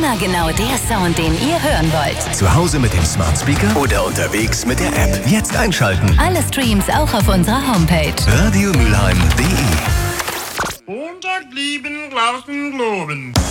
Immer genau der Sound, den ihr hören wollt. Zu Hause mit dem Smart Speaker oder unterwegs mit der App. Jetzt einschalten. Alle Streams auch auf unserer Homepage. radiomülheim.de. Montag blieben draußen globen.